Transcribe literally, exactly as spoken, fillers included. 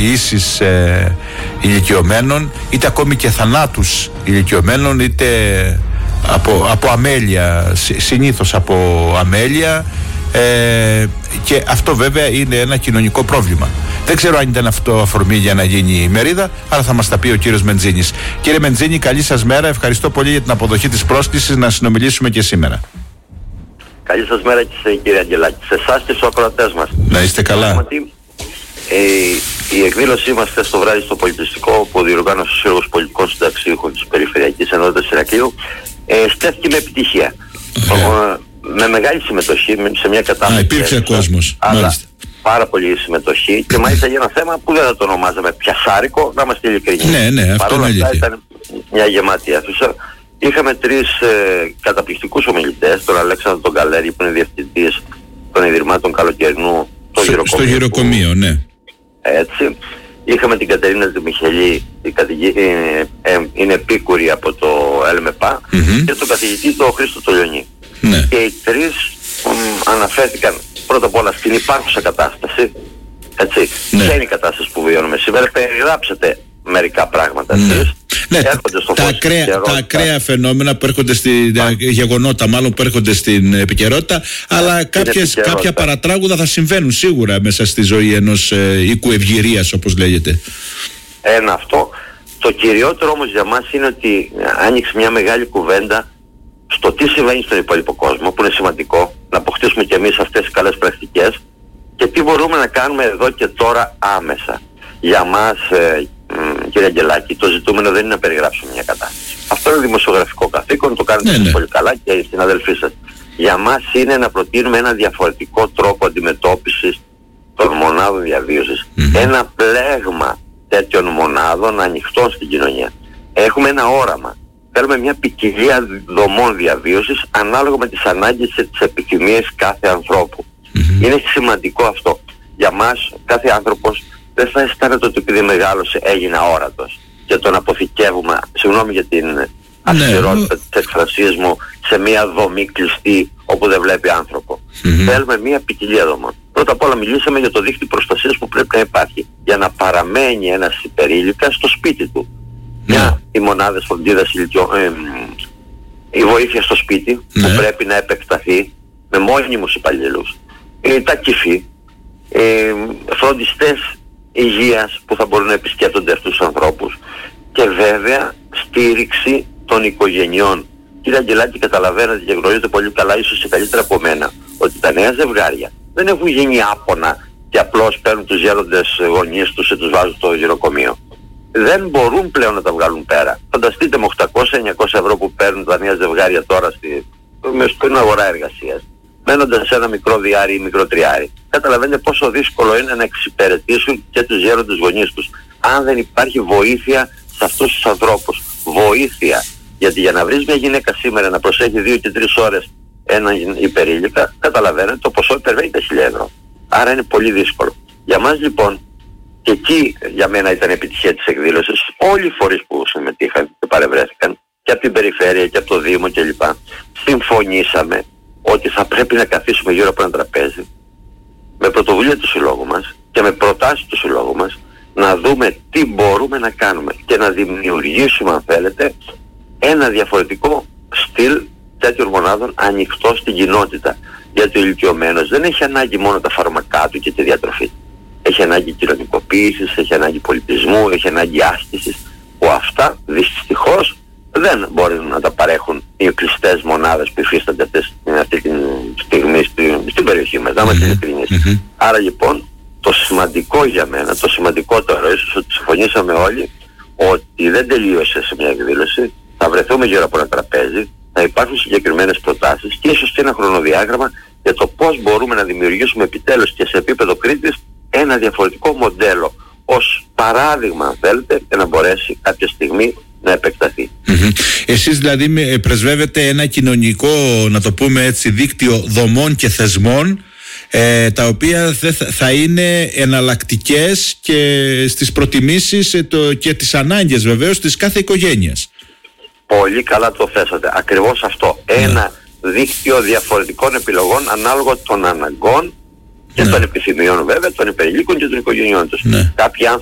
κινητοποιήσεις ε, ηλικιωμένων, είτε ακόμη και θανάτους ηλικιωμένων, είτε από, από αμέλεια, συνήθως από αμέλεια, ε, και αυτό βέβαια είναι ένα κοινωνικό πρόβλημα. Δεν ξέρω αν ήταν αυτό αφορμή για να γίνει η ημερίδα, αλλά θα μας τα πει ο κύριος Μεντζίνης. Κύριε Μεντζίνη, καλή σας μέρα. Ευχαριστώ πολύ για την αποδοχή της πρόσκλησης να συνομιλήσουμε και σήμερα. Καλή σας μέρα και σε κύριε Αγγελάκη, σε εσάς και στους ακροατές μας. Να είστε καλά. Πράγματι, ε, η εκδήλωσή μας χθες το βράδυ στο Πολιτιστικό, που διοργάνωσε ο Σύλλογος Πολιτικών Συνταξιούχων της Περιφερειακής Ενότητας Ηρακλείου, ε, στέφθηκε με επιτυχία. Yeah. Με μεγάλη συμμετοχή, σε μια κατάσταση. Α, υπήρξε κόσμος. Μάλιστα. Πάρα πολύ συμμετοχή και μάλιστα για ένα θέμα που δεν θα το ονομάζαμε πιασάρικο, να είμαστε ειλικρινείς. Ναι, ναι, αυτό παρόλα είναι αυτά αλήθεια. Ήταν μια γεμάτη αίθουσα. Είχαμε τρεις ε, καταπληκτικούς ομιλητές, τον Αλέξανδρο τον Καλέρη που είναι διευθυντής των Ιδρυμάτων Καλοκαιρινού στο, στο, στο γυροκομείο, που, ναι. Έτσι. Είχαμε την Κατερίνα Δημιχελή, η καθηγή, ε, ε, είναι επίκουρη από το ΕΛΜΕΠΑ, mm-hmm. και τον καθηγητή τον Χρήστο Τολιονή. Ναι. Και οι τρεις μ, αναφέρθηκαν πρώτα απ' όλα στην υπάρχουσα κατάσταση. Έτσι. Ναι. Ποια είναι η κατάσταση που βιώνουμε σήμερα? Περιγράψετε μερικά πράγματα. Ναι. Εσείς, ναι. Στο τα, ακραία, τα ακραία φαινόμενα που έρχονται στη, τα γεγονότα μάλλον που έρχονται στην επικαιρότητα, αλλά κάποιες, κάποια παρατράγουδα θα συμβαίνουν σίγουρα μέσα στη ζωή ενός ε, οίκου ευγυρίας, όπως λέγεται. Ένα αυτό. Το κυριότερο όμως για μας είναι ότι άνοιξε μια μεγάλη κουβέντα στο τι συμβαίνει στον υπόλοιπο κόσμο, που είναι σημαντικό να αποκτήσουμε κι εμείς αυτές τις καλές πρακτικές και τι μπορούμε να κάνουμε εδώ και τώρα άμεσα. Για μας, ε, κύριε Αγγελάκη, το ζητούμενο δεν είναι να περιγράψουμε μια κατάσταση. Αυτό είναι δημοσιογραφικό καθήκον, το κάνετε ναι, ναι. πολύ καλά και οι συναδελφοί σας. Για μας είναι να προτείνουμε ένα διαφορετικό τρόπο αντιμετώπισης των μονάδων διαβίωσης. Mm-hmm. Ένα πλέγμα τέτοιων μονάδων ανοιχτών στην κοινωνία. Έχουμε ένα όραμα. Θέλουμε μια ποικιλία δομών διαβίωσης ανάλογα με τις ανάγκες και τις επιθυμίες κάθε ανθρώπου. Mm-hmm. Είναι σημαντικό αυτό. Για μας κάθε άνθρωπος δεν θα αισθάνεται ότι επειδή μεγάλωσε έγινε αόρατος και τον αποθηκεύουμε, συγγνώμη για την αυστηρότητα ναι. της εκφρασίας μου, σε μια δομή κλειστή όπου δεν βλέπει άνθρωπο. Mm-hmm. Θέλουμε μια ποικιλία δομών. Πρώτα απ' όλα μιλήσαμε για το δίκτυο προστασίας που πρέπει να υπάρχει για να παραμένει ένας υπερήλικας στο σπίτι του. Ναι. Μια, οι μονάδες φροντίδας ηλικιών, ε, η βοήθεια στο σπίτι ναι. που πρέπει να επεκταθεί με μόνιμους υπαλλήλους, ε, τα κυφή, ε, φροντιστές υγείας που θα μπορούν να επισκέπτονται αυτούς τους ανθρώπους και βέβαια στήριξη των οικογενειών. Κύριε Αγγελάκη, καταλαβαίνετε και γνωρίζετε πολύ καλά, ίσως και καλύτερα από μένα, ότι τα νέα ζευγάρια δεν έχουν γίνει άπονα και απλώς παίρνουν τους γέροντες γονείς τους και τους βάζουν στο γυροκομείο. Δεν μπορούν πλέον να τα βγάλουν πέρα. Φανταστείτε με οκτακόσια με εννιακόσια ευρώ που παίρνουν τα νέα ζευγάρια τώρα στη, στην αγορά εργασίας, μένοντας σε ένα μικρό διάρρη ή μικρό τριάρι. Καταλαβαίνετε πόσο δύσκολο είναι να εξυπηρετήσουν και τους γέροντες γονείς τους, αν δεν υπάρχει βοήθεια σε αυτούς τους ανθρώπους. Βοήθεια. Γιατί για να βρεις μια γυναίκα σήμερα να προσέχει δύο και τρεις ώρες έναν υπερήλικα, καταλαβαίνετε το ποσό υπερβαίνει τα χίλια ευρώ. Άρα είναι πολύ δύσκολο. Για μας λοιπόν, και εκεί για μένα ήταν επιτυχία της εκδήλωσης, όλοι οι φορείς που συμμετείχαν και παρευρέθηκαν, και από την περιφέρεια και από το Δήμο κλπ. Συμφωνήσαμε ότι θα πρέπει να καθίσουμε γύρω από ένα τραπέζι με πρωτοβουλία του συλλόγου μας και με προτάσεις του συλλόγου μας να δούμε τι μπορούμε να κάνουμε και να δημιουργήσουμε, αν θέλετε, ένα διαφορετικό στυλ τέτοιων μονάδων ανοιχτό στην κοινότητα. Γιατί ο ηλικιωμένος δεν έχει ανάγκη μόνο τα φαρμακά του και τη διατροφή. Έχει ανάγκη κοινωνικοποίησης, έχει ανάγκη πολιτισμού, έχει ανάγκη άσκησης, που αυτά δυστυχώς δεν μπορεί να τα παρέχουν οι κλειστές μονάδες που υφίστανται αυτές, αυτή τη στιγμή στην, στην περιοχή μας. Να είμαστε ειλικρινείς. Mm-hmm. Άρα λοιπόν το σημαντικό για μένα, το σημαντικότερο ίσως ότι συμφωνήσαμε όλοι ότι δεν τελείωσε σε μια εκδήλωση, θα βρεθούμε γύρω από ένα τραπέζι, θα υπάρχουν συγκεκριμένες προτάσεις και ίσως και ένα χρονοδιάγραμμα για το πώς μπορούμε να δημιουργήσουμε επιτέλους και σε επίπεδο Κρήτης ένα διαφορετικό μοντέλο ως παράδειγμα, αν θέλετε, για να μπορέσει κάποια στιγμή να επεκταθεί. Mm-hmm. Εσείς δηλαδή πρεσβεύετε ένα κοινωνικό, να το πούμε έτσι, δίκτυο δομών και θεσμών, ε, τα οποία θα, θα είναι εναλλακτικές και στις προτιμήσεις ε, το, και τις ανάγκες βεβαίως της κάθε οικογένειας. Πολύ καλά το θέσατε. Ακριβώς αυτό. Yeah. Ένα δίκτυο διαφορετικών επιλογών ανάλογα των αναγκών και yeah. των επιθυμιών βέβαια, των υπερηλίκων και των οικογενειών τους. Yeah. Κάποιοι